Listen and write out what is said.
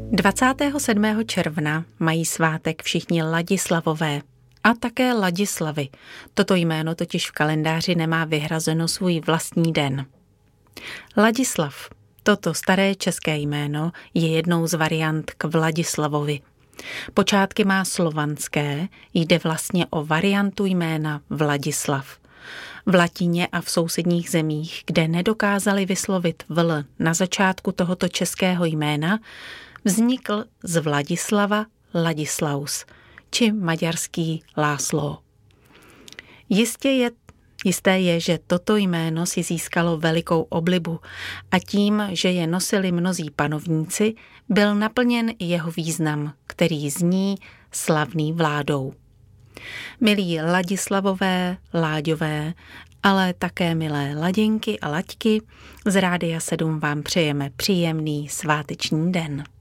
27. června mají svátek všichni Ladislavové a také Ladislavy. Toto jméno totiž v kalendáři nemá vyhrazeno svůj vlastní den. Ladislav, toto staré české jméno, je jednou z variant k Vladislavovi. Počátky má slovanské, jde vlastně o variantu jména Vladislav. V latině a v sousedních zemích, kde nedokázali vyslovit vl na začátku tohoto českého jména, vznikl z Vladislava Ladislaus, či maďarský László. Jisté je, že toto jméno si získalo velikou oblibu a tím, že je nosili mnozí panovníci, byl naplněn i jeho význam, který zní slavný vládou. Milí Ladislavové, Láďové, ale také milé Laděnky a Laďky, z Rádia 7 vám přejeme příjemný sváteční den.